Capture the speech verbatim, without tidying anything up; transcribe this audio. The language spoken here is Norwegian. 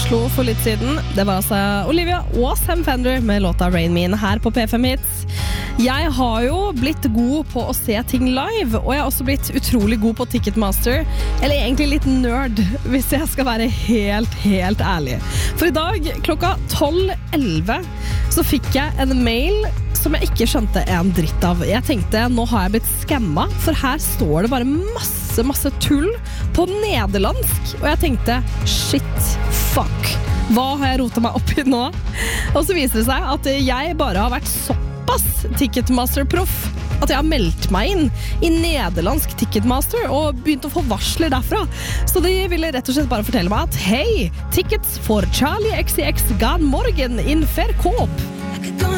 Oslo for litt siden. Det var altså Olivia og Sam Fender med låta Rain Me In her på P fem Hits. Jeg har jo blitt god på å se ting live, og jeg har også blitt utrolig god på Ticketmaster, eller egentlig litt nerd, hvis jeg skal være helt, helt ærlig. For i dag, klokka tolv elleve, så fikk jeg en mail som jeg ikke skjønte en dritt av. Jeg tenkte, nå har jeg blitt skammet, for her står det bare masse, masse tull på nederlandsk, og jeg tenkte, shit, fuck, hva har jeg rotet meg opp i nå? Og så viser det seg at jeg bare har vært såpass Ticketmaster-proff at jeg har meldt meg inn i nederlandsk Ticketmaster og begynt å få varsler derfra. Så de ville rett og slett bare fortelle meg at hei, tickets for Charlie X C X gaan morgen in verkoop.